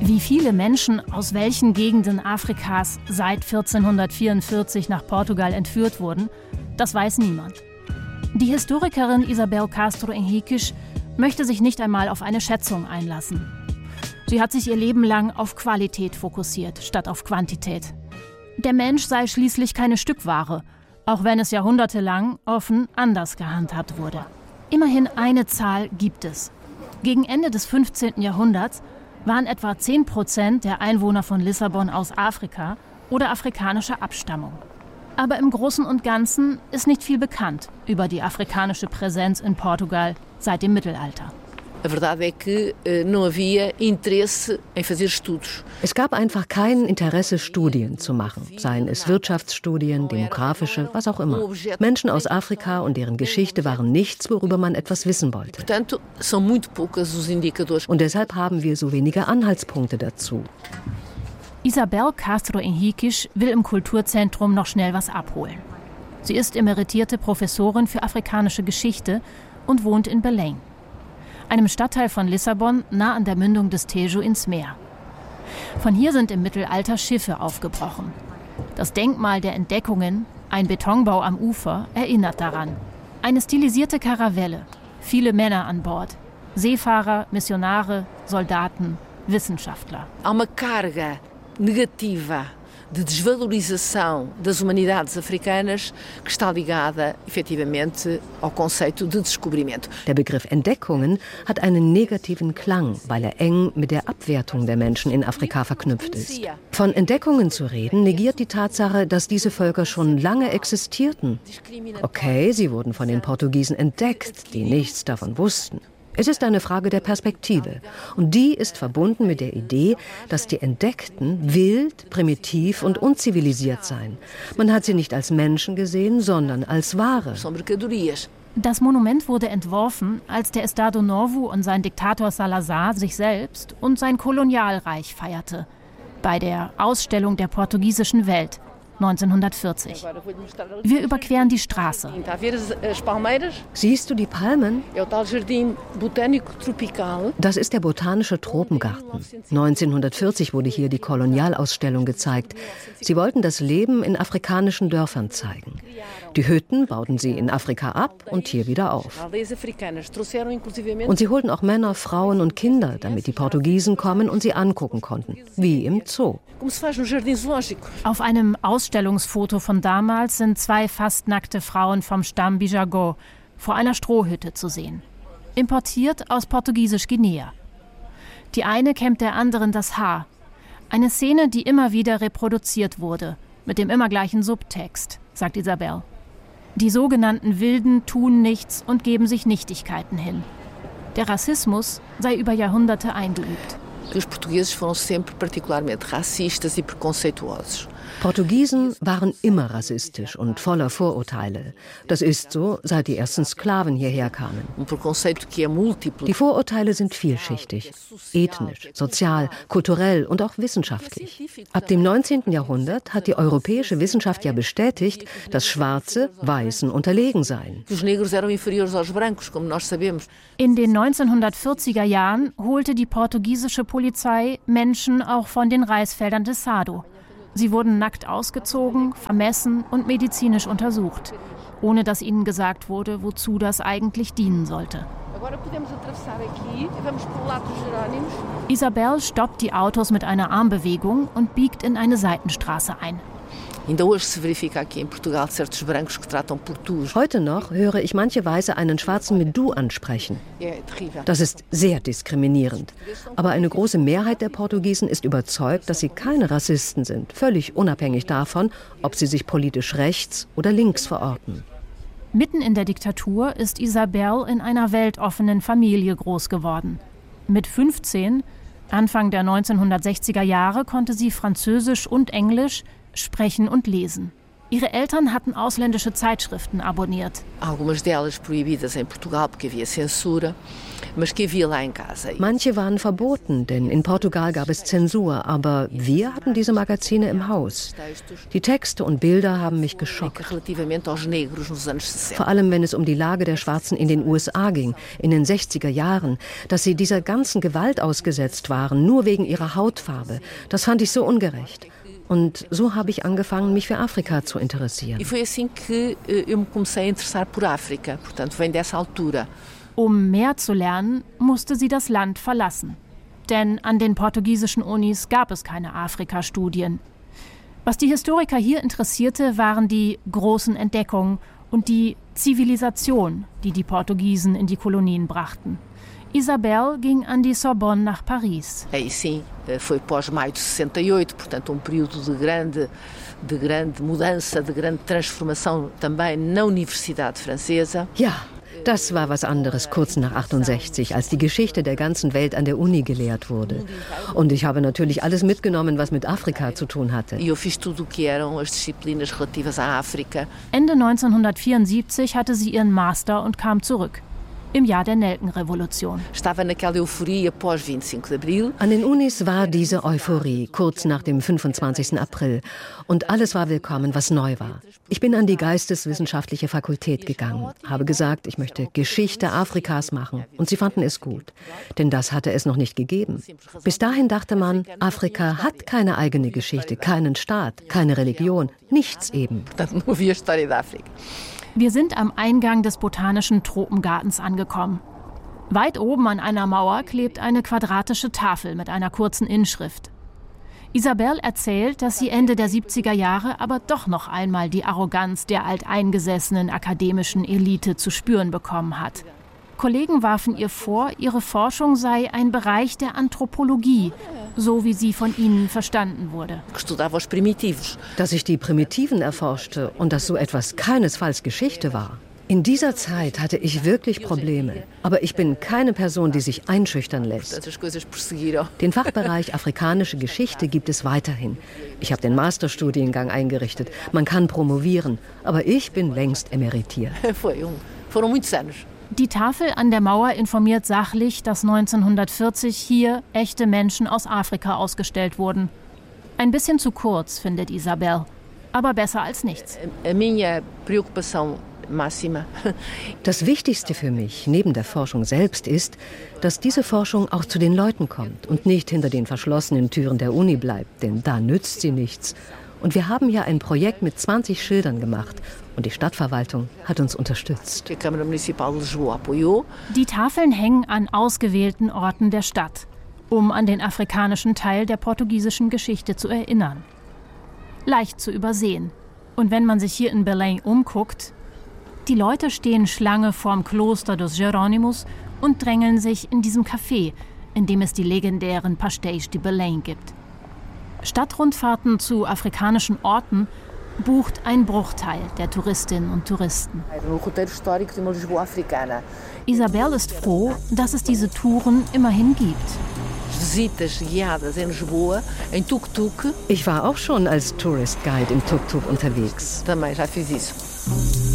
Wie viele Menschen aus welchen Gegenden Afrikas seit 1444 nach Portugal entführt wurden, das weiß niemand. Die Historikerin Isabel Castro Henriques möchte sich nicht einmal auf eine Schätzung einlassen. Sie hat sich ihr Leben lang auf Qualität fokussiert, statt auf Quantität. Der Mensch sei schließlich keine Stückware, auch wenn es jahrhundertelang offen anders gehandhabt wurde. Immerhin eine Zahl gibt es. Gegen Ende des 15. Jahrhunderts waren etwa 10% der Einwohner von Lissabon aus Afrika oder afrikanischer Abstammung. Aber im Großen und Ganzen ist nicht viel bekannt über die afrikanische Präsenz in Portugal seit dem Mittelalter. Es gab einfach kein Interesse, Studien zu machen, seien es Wirtschaftsstudien, demografische, was auch immer. Menschen aus Afrika und deren Geschichte waren nichts, worüber man etwas wissen wollte. Und deshalb haben wir so wenige Anhaltspunkte dazu. Isabel Castro Henriques will im Kulturzentrum noch schnell was abholen. Sie ist emeritierte Professorin für afrikanische Geschichte und wohnt in Belém, einem Stadtteil von Lissabon nah an der Mündung des Tejo ins Meer. Von hier sind im Mittelalter Schiffe aufgebrochen. Das Denkmal der Entdeckungen, ein Betonbau am Ufer, erinnert daran. Eine stilisierte Karavelle, viele Männer an Bord. Seefahrer, Missionare, Soldaten, Wissenschaftler. Uma carga negativa de desvalorização das humanidades africanas que está ligada efetivamente ao conceito de descobrimento. Der Begriff Entdeckungen hat einen negativen Klang, weil er eng mit der Abwertung der Menschen in Afrika verknüpft ist. Von Entdeckungen zu reden, negiert die Tatsache, dass diese Völker schon lange existierten. Okay, sie wurden von den Portugiesen entdeckt, die nichts davon wussten. Es ist eine Frage der Perspektive. Und die ist verbunden mit der Idee, dass die Entdeckten wild, primitiv und unzivilisiert seien. Man hat sie nicht als Menschen gesehen, sondern als Ware. Das Monument wurde entworfen, als der Estado Novo und sein Diktator Salazar sich selbst und sein Kolonialreich feierte. Bei der Ausstellung der portugiesischen Welt 1940. Wir überqueren die Straße. Siehst du die Palmen? Das ist der botanische Tropengarten. 1940 wurde hier die Kolonialausstellung gezeigt. Sie wollten das Leben in afrikanischen Dörfern zeigen. Die Hütten bauten sie in Afrika ab und hier wieder auf. Und sie holten auch Männer, Frauen und Kinder, damit die Portugiesen kommen und sie angucken konnten. Wie im Zoo. Auf einem Ausstellungsfoto von damals sind 2 fast nackte Frauen vom Stamm Bijago vor einer Strohhütte zu sehen. Importiert aus Portugiesisch-Guinea. Die eine kämmt der anderen das Haar. Eine Szene, die immer wieder reproduziert wurde, mit dem immer gleichen Subtext, sagt Isabel. Die sogenannten Wilden tun nichts und geben sich Nichtigkeiten hin. Der Rassismus sei über Jahrhunderte eingeübt. Os portugueses foram sempre particularmente racistas e preconceituosos. Portugiesen waren immer rassistisch und voller Vorurteile. Das ist so, seit die ersten Sklaven hierher kamen. Die Vorurteile sind vielschichtig, ethnisch, sozial, kulturell und auch wissenschaftlich. Ab dem 19. Jahrhundert hat die europäische Wissenschaft ja bestätigt, dass Schwarze Weißen unterlegen seien. In den 1940er Jahren holte die portugiesische Polizei Menschen auch von den Reisfeldern des Sado. Sie wurden nackt ausgezogen, vermessen und medizinisch untersucht, ohne dass ihnen gesagt wurde, wozu das eigentlich dienen sollte. Isabel stoppt die Autos mit einer Armbewegung und biegt in eine Seitenstraße ein. Heute noch höre ich manche Weiße einen Schwarzen mit Du ansprechen. Das ist sehr diskriminierend. Aber eine große Mehrheit der Portugiesen ist überzeugt, dass sie keine Rassisten sind, völlig unabhängig davon, ob sie sich politisch rechts oder links verorten. Mitten in der Diktatur ist Isabel in einer weltoffenen Familie groß geworden. Mit 15, Anfang der 1960er Jahre, konnte sie Französisch und Englisch sprechen und lesen. Ihre Eltern hatten ausländische Zeitschriften abonniert. Algumas delas proibidas em Portugal porque havia censura, mas que havia lá em casa. Manche waren verboten, denn in Portugal gab es Zensur, aber wir hatten diese Magazine im Haus. Die Texte und Bilder haben mich geschockt. Relativamente aos negros nos anos 60. Vor allem, wenn es um die Lage der Schwarzen in den USA ging, in den 60er Jahren, dass sie dieser ganzen Gewalt ausgesetzt waren, nur wegen ihrer Hautfarbe. Das fand ich so ungerecht. Und so habe ich angefangen, mich für Afrika zu interessieren. E foi assim que eu me comecei a interessar por África, portanto vem dessa altura. Um mehr zu lernen, musste sie das Land verlassen. Denn an den portugiesischen Unis gab es keine Afrika-Studien. Was die Historiker hier interessierte, waren die großen Entdeckungen und die Zivilisation, die die Portugiesen in die Kolonien brachten. Isabel ging an die Sorbonne nach Paris. Aí sim, foi pós-maio de 68, portanto período de grande mudança, de grande transformação também na Universidade Francesa. Ja, das war was anderes kurz nach 68, als die Geschichte der ganzen Welt an der Uni gelehrt wurde. Und ich habe natürlich alles mitgenommen, was mit Afrika zu tun hatte. E eu fiz tudo o que eram as disciplinas relativas à África. Ende 1974 hatte sie ihren Master und kam zurück. Im Jahr der Nelkenrevolution. Estava naquela euforia pós 25 de Abril. An den Unis war diese Euphorie kurz nach dem 25. April. Und alles war willkommen, was neu war. Ich bin an die Geisteswissenschaftliche Fakultät gegangen, habe gesagt, ich möchte Geschichte Afrikas machen. Und sie fanden es gut, denn das hatte es noch nicht gegeben. Bis dahin dachte man, Afrika hat keine eigene Geschichte, keinen Staat, keine Religion, nichts eben. Portanto, não havia história da África. Wir sind am Eingang des Botanischen Tropengartens angekommen. Weit oben an einer Mauer klebt eine quadratische Tafel mit einer kurzen Inschrift. Isabel erzählt, dass sie Ende der 70er Jahre aber doch noch einmal die Arroganz der alteingesessenen akademischen Elite zu spüren bekommen hat. Kollegen warfen ihr vor, ihre Forschung sei ein Bereich der Anthropologie, so wie sie von ihnen verstanden wurde. Dass ich die Primitiven erforschte und dass so etwas keinesfalls Geschichte war. In dieser Zeit hatte ich wirklich Probleme. Aber ich bin keine Person, die sich einschüchtern lässt. Den Fachbereich Afrikanische Geschichte gibt es weiterhin. Ich habe den Masterstudiengang eingerichtet. Man kann promovieren. Aber ich bin längst emeritiert. Foram muitos anos. Die Tafel an der Mauer informiert sachlich, dass 1940 hier echte Menschen aus Afrika ausgestellt wurden. Ein bisschen zu kurz, findet Isabel, aber besser als nichts. A minha preocupação máxima. Das Wichtigste für mich, neben der Forschung selbst, ist, dass diese Forschung auch zu den Leuten kommt und nicht hinter den verschlossenen Türen der Uni bleibt, denn da nützt sie nichts. Und wir haben ja ein Projekt mit 20 Schildern gemacht und die Stadtverwaltung hat uns unterstützt. Die Tafeln hängen an ausgewählten Orten der Stadt, um an den afrikanischen Teil der portugiesischen Geschichte zu erinnern. Leicht zu übersehen. Und wenn man sich hier in Belém umguckt, die Leute stehen Schlange vorm Kloster dos Jerônimos und drängeln sich in diesem Café, in dem es die legendären Pastéis de Belém gibt. Stadtrundfahrten zu afrikanischen Orten bucht ein Bruchteil der Touristinnen und Touristen. Isabel ist froh, dass es diese Touren immerhin gibt. Ich war auch schon als Tourist Guide im Tuk-Tuk unterwegs. Também já fiz isso.